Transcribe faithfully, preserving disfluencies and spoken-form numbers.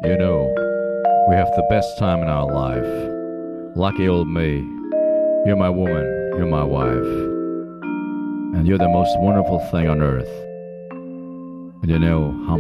You know, we have the best time in our life. Lucky old me. You're my woman, you're my wife. And you're the most wonderful thing on earth. And you know how